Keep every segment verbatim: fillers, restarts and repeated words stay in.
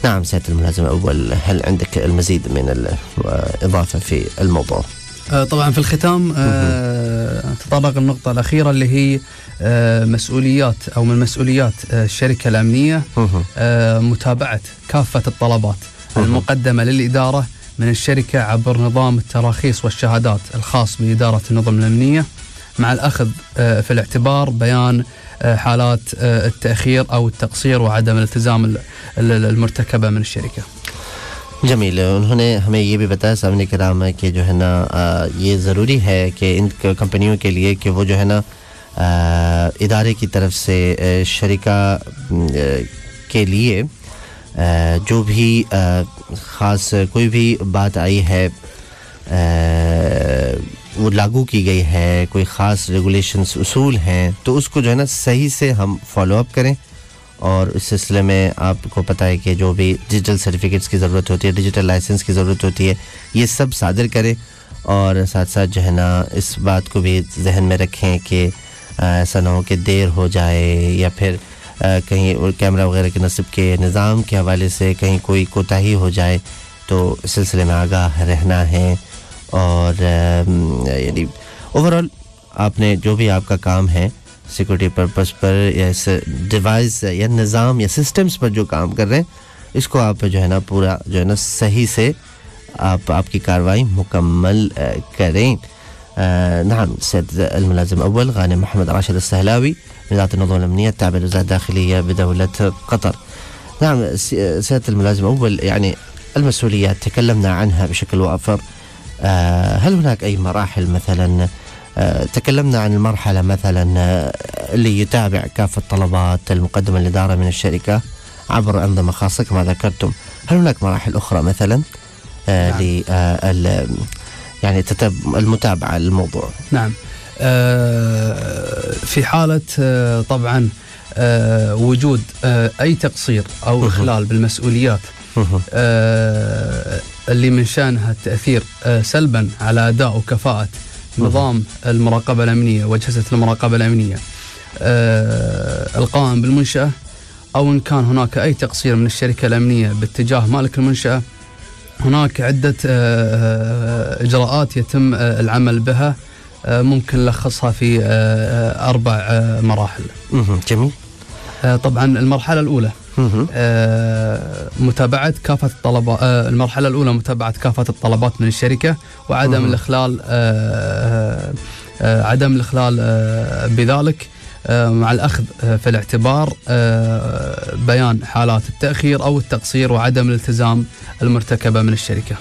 نعم سيادة الملازم الأول، هل عندك المزيد من الإضافة في الموضوع؟ طبعا في الختام تطرق النقطة الأخيرة اللي هي مسؤوليات أو من مسؤوليات الشركة الأمنية متابعة كافة الطلبات المقدمة للإدارة من الشركة عبر نظام التراخيص والشهادات الخاص بإدارة النظم الأمنية، مع الأخذ في الاعتبار بيان حالات التأخير أو التقصير وعدم الالتزام المرتكبة من الشركة. جمیل، انہوں نے ہمیں یہ بھی بتایا سامنے کرام کہ جو ہے نا یہ ضروری ہے کہ ان کمپنیوں کے لیے کہ وہ جو ہے نا ادارے کی طرف سے شرکہ کے لیے جو بھی خاص کوئی بھی بات آئی ہے وہ لاگو کی گئی ہے، کوئی خاص ریگولیشنز اصول ہیں، تو اس کو جو ہے نا صحیح سے ہم فالو اپ کریں. اور اس سلسلے میں آپ کو پتہ ہے کہ جو بھی ڈیجیٹل سرٹیفکیٹس کی ضرورت ہوتی ہے، ڈیجیٹل لائسنس کی ضرورت ہوتی ہے، یہ سب صادر کریں. اور ساتھ ساتھ جو ہے نا اس بات کو بھی ذہن میں رکھیں کہ ایسا نہ ہو کہ دیر ہو جائے یا پھر کہیں کیمرہ وغیرہ کے نصب کے نظام کے حوالے سے کہیں کوئی کوتاہی ہو جائے، تو اس سلسلے میں آگاہ رہنا ہے. اور یعنی اوور آل آپ نے جو بھی آپ کا کام ہے سیکورٹی پرپس پر یا اس ڈیوائس یا نظام یا سسٹمز پر جو کام کر رہے ہیں، اس کو آپ جو ہے نا پورا جو ہے نا صحیح سے آپ آپ کی کارروائی مکمل کریں. نعم سيد الملازم الأول غانم محمد راشد السهلاوي من إدارة النظم الأمنية التابعة للوزارة الداخلية بدولة قطر. نعم سيادة الملازم الأول، يعني المسؤوليات تكلمنا عنها بشكل وافر، هل هناك أي مراحل مثلا؟ تكلمنا عن المرحلة مثلا اللي يتابع كافة الطلبات المقدمة للإدارة من الشركة عبر أنظمة خاصة كما ذكرتم، هل هناك مراحل أخرى مثلا ل يعني المتابعة للموضوع؟ نعم، في حالة طبعا وجود أي تقصير أو إخلال بالمسؤوليات اللي من شأنها التأثير سلبا على أداء وكفاءة نظام المراقبة الأمنية وأجهزة المراقبة الأمنية القائم بالمنشأة، أو إن كان هناك أي تقصير من الشركة الأمنية باتجاه مالك المنشأة، هناك عدة إجراءات يتم العمل بها، ممكن لخصها في أربع مراحل. جميل. طبعا المرحلة الأولى متابعة كافة الطلبات، المرحلة الأولى متابعة كافة الطلبات من الشركة وعدم الإخلال عدم الإخلال بذلك، مع الأخذ في الاعتبار بيان حالات التأخير أو التقصير وعدم الالتزام المرتكبة من الشركة.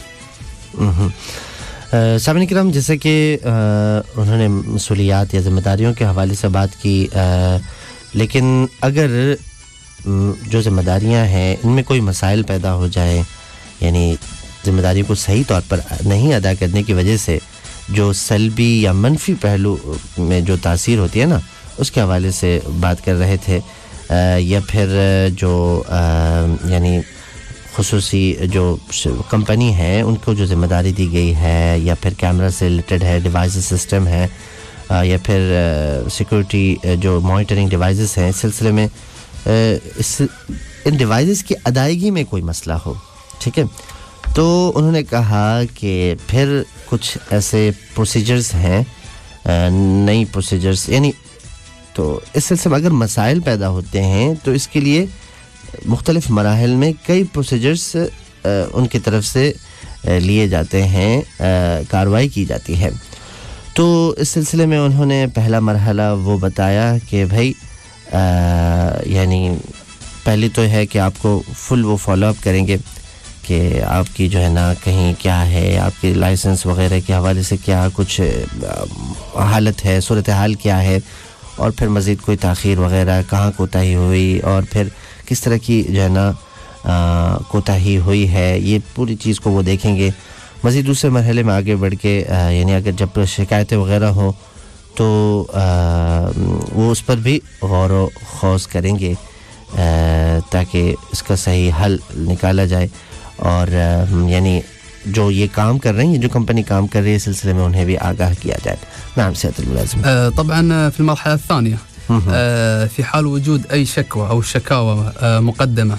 سامعین کرام، جیسے کہ انہوں نے مسئولیات یا ذمہ داریوں کے حوالے سے بات کی، لیکن اگر جو ذمہ داریاں ہیں ان میں کوئی مسائل پیدا ہو جائے، یعنی ذمہ داری کو صحیح طور پر نہیں ادا کرنے کی وجہ سے جو سلبی یا منفی پہلو میں جو تاثیر ہوتی ہے نا، اس کے حوالے سے بات کر رہے تھے، یا پھر جو یعنی خصوصی جو کمپنی ہے ان کو جو ذمہ داری دی گئی ہے، یا پھر کیمرہ سے ریلیٹڈ ہے، ڈیوائس سسٹم ہے، یا پھر سیکورٹی جو مانیٹرنگ ڈیوائسز ہیں، اس سلسلے میں اس ان ڈیوائسز کی ادائیگی میں کوئی مسئلہ ہو، ٹھیک ہے، تو انہوں نے کہا کہ پھر کچھ ایسے پروسیجرز ہیں، نئی پروسیجرز، یعنی تو اس سلسلے میں اگر مسائل پیدا ہوتے ہیں تو اس کے لیے مختلف مراحل میں کئی پروسیجرز ان کی طرف سے لیے جاتے ہیں، کارروائی کی جاتی ہے. تو اس سلسلے میں انہوں نے پہلا مرحلہ وہ بتایا کہ بھائی یعنی پہلی تو ہے کہ آپ کو فل وہ فالو اپ کریں گے کہ آپ کی جو ہے نا کہیں کیا ہے، آپ کی لائسنس وغیرہ کے حوالے سے کیا کچھ حالت ہے، صورتحال کیا ہے، اور پھر مزید کوئی تاخیر وغیرہ کہاں کوتاہی ہوئی، اور پھر کس طرح کی جو ہے نا کوتاہی ہوئی ہے، یہ پوری چیز کو وہ دیکھیں گے. مزید دوسرے مرحلے میں آگے بڑھ کے یعنی اگر جب شکایتیں وغیرہ ہوں تو وہ اس پر بھی غور و خوض کریں گے تاکہ اس کا صحیح حل نکالا جائے. اور یعنی جو یہ کام کر رہے ہیں، جو کمپنی کام کر رہی ہے، اس سلسلے میں انہیں بھی آگاہ کیا جائے. نعم سيادة الملازم. طبعا في المرحلة الثانية في حال وجود أي شكوى أو شكاوى مقدمة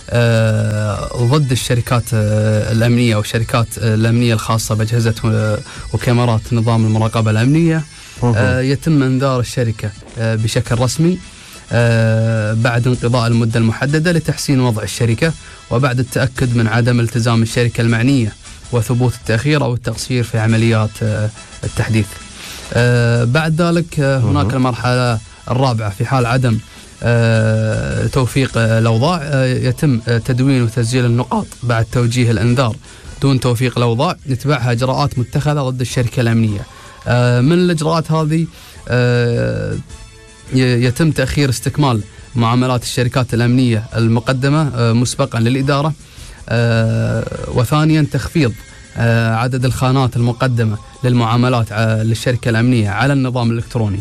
ضد الشركات الأمنية أو الشركات الأمنية الخاصة بأجهزة وكاميرات نظام المراقبة الأمنية يتم إنذار الشركة بشكل رسمي بعد انقضاء المدة المحددة لتحسين وضع الشركة وبعد التأكد من عدم التزام الشركة المعنية وثبوت التأخير أو التقصير في عمليات التحديث. بعد ذلك هناك المرحلة الرابعة في حال عدم توفيق الأوضاع يتم تدوين وتسجيل النقاط بعد توجيه الإنذار دون توفيق الأوضاع يتبعها إجراءات متخذة ضد الشركة الأمنية. من الإجراءات هذه يتم تأخير استكمال معاملات الشركات الأمنية المقدمة مسبقا للإدارة وثانيا تخفيض عدد الخانات المقدمة للمعاملات للشركة الأمنية على النظام الإلكتروني.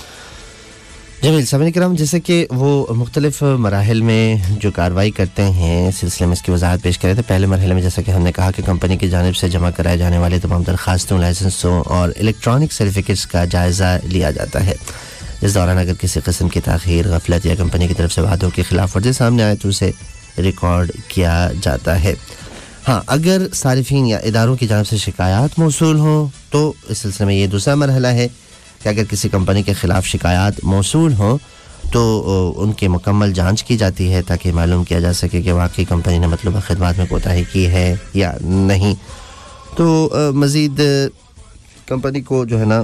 جمیل سامعین کرام جیسے کہ وہ مختلف مراحل میں جو کارروائی کرتے ہیں اس سلسلے میں اس کی وضاحت پیش کرے تھے. پہلے مرحلے میں جیسا کہ ہم نے کہا کہ کمپنی کی جانب سے جمع کرائے جانے والے تمام درخواستوں لائسنسوں اور الیکٹرانک سرٹیفکیٹس کا جائزہ لیا جاتا ہے. اس دوران اگر کسی قسم کی تاخیر غفلت یا کمپنی کی طرف سے وعدوں کی خلاف ورزی سامنے آئے تو اسے ریکارڈ کیا جاتا ہے. ہاں اگر صارفین یا اداروں کی جانب سے شکایات موصول ہوں تو اس سلسلے میں یہ دوسرا مرحلہ ہے کہ اگر کسی کمپنی کے خلاف شکایات موصول ہوں تو ان کی مکمل جانچ کی جاتی ہے تاکہ معلوم کیا جا سکے کہ واقعی کمپنی نے مطلوبہ خدمات میں کوتاہی کی ہے یا نہیں. تو مزید کمپنی کو جو ہے نا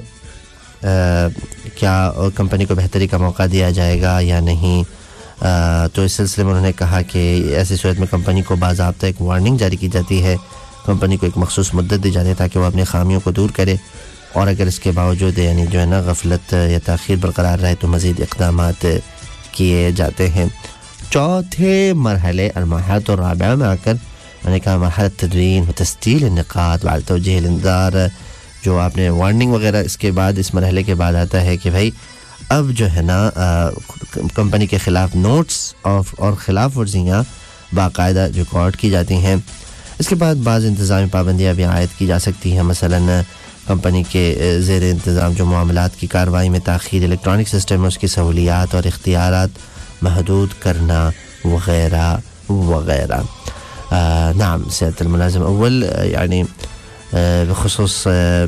کیا کمپنی کو بہتری کا موقع دیا جائے گا یا نہیں. تو اس سلسلے میں انہوں نے کہا کہ ایسی صورت میں کمپنی کو باضابطہ ایک وارننگ جاری کی جاتی ہے. کمپنی کو ایک مخصوص مدت دی جاتی ہے تاکہ وہ اپنی خامیوں کو دور کرے اور اگر اس کے باوجود یعنی جو ہے نا غفلت یا تاخیر برقرار رہے تو مزید اقدامات کیے جاتے ہیں. چوتھے مرحلے المرحلۃ الرابعہ میں آ کر میں نے کہا مرحلہ تدوین و تسجیل النقاط بعد توجیہ الانذار جو آپ نے وارننگ وغیرہ اس کے بعد اس مرحلے کے بعد آتا ہے کہ بھائی اب جو ہے نا کمپنی کے خلاف نوٹس آف اور خلاف ورزیاں باقاعدہ ریکارڈ کی جاتی ہیں. اس کے بعد بعض انتظامی پابندیاں بھی عائد کی جا سکتی ہیں. مثلاً کمپنی کے زیر انتظام جو معاملات کی کارروائی میں تاخیر الیکٹرانک سسٹم میں اس کی سہولیات اور اختیارات محدود کرنا وغیرہ وغیرہ. نعم سيادة الملازم أول يعني بخصوص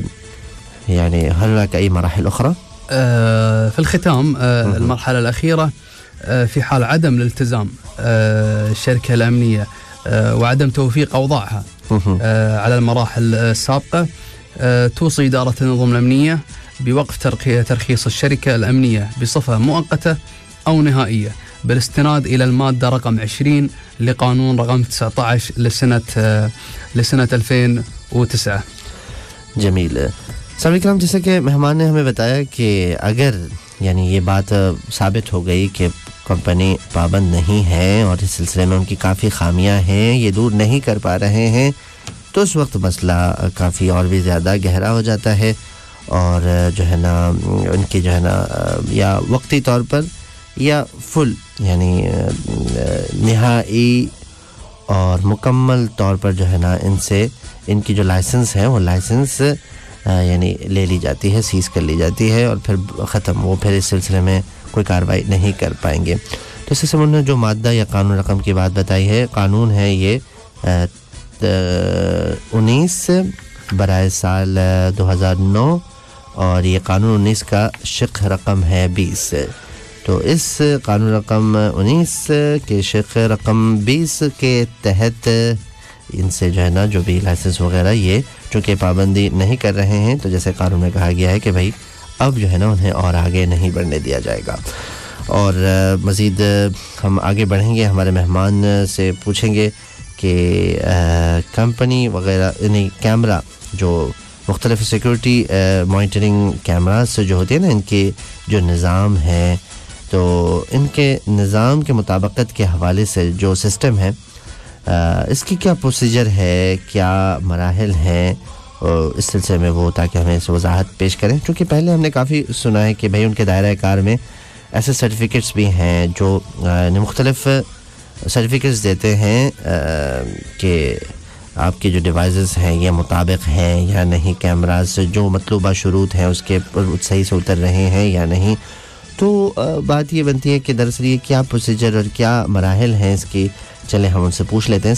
يعني هل هناك أي مراحل أخرى؟ في الختام المرحلة الأخيرة في حال عدم الالتزام الشركة الأمنية وعدم توفيق أوضاعها على المراحل السابقة توصي إدارة النظم الأمنية بوقف ترخيص الشركة الأمنية بصفة مؤقتة أو نهائية بالاستناد إلى المادة رقم عشرين لقانون رقم تسعة عشر لسنة لسنة ألفين وتسعة. جمیل. سامعین کرام جیسے کہ مہمان نے ہمیں بتایا کہ اگر یعنی یہ بات ثابت ہو گئی کہ کمپنی پابند نہیں ہے اور اس سلسلے میں ان کی کافی خامیاں ہیں یہ دور نہیں کر پا رہے ہیں تو اس وقت مسئلہ کافی اور بھی زیادہ گہرا ہو جاتا ہے اور جو ہے نا ان کی جو ہے نا یا وقتی طور پر یا فل یعنی نہائی اور مکمل طور پر جو ہے نا ان سے ان کی جو لائسنس ہے وہ لائسنس یعنی لے لی جاتی ہے سیز کر لی جاتی ہے اور پھر ختم وہ پھر اس سلسلے میں کوئی کارروائی نہیں کر پائیں گے. تو اس سلسلے میں جو مادہ یا قانون رقم کی بات بتائی ہے قانون ہے یہ انیس برائے سال دو ہزار نو اور یہ قانون انیس کا شق رقم ہے بیس. تو اس قانون رقم انیس کے شق رقم بیس کے تحت ان سے جو ہے نا جو بھی لائسنس وغیرہ یہ چونکہ پابندی نہیں کر رہے ہیں تو جیسے قانون میں کہا گیا ہے کہ بھائی اب جو ہے نا انہیں اور آگے نہیں بڑھنے دیا جائے گا. اور مزید ہم آگے بڑھیں گے ہمارے مہمان سے پوچھیں گے کہ کمپنی وغیرہ یعنی کیمرہ جو مختلف سیکورٹی مانیٹرنگ کیمراز جو ہوتے ہیں نا ان کے جو نظام ہے تو ان کے نظام کے مطابقت کے حوالے سے جو سسٹم ہے اس کی کیا پروسیجر ہے کیا مراحل ہیں اس سلسلے میں وہ تاکہ ہمیں اس وضاحت پیش کریں چونکہ پہلے ہم نے کافی سنا ہے کہ بھائی ان کے دائرہ کار میں ایسے سرٹیفکیٹس بھی ہیں جو مختلف سرٹیفکیٹس دیتے ہیں کہ آپ کے جو ڈیوائسز ہیں یہ مطابق ہیں یا نہیں کیمراز جو مطلوبہ شروط ہیں اس کے صحیح سے اتر رہے ہیں یا نہیں. تو بات یہ بنتی ہے کہ دراصل یہ کیا پروسیجر اور کیا مراحل ہیں اس کی، چلیں ہم ان سے پوچھ لیتے ہیں.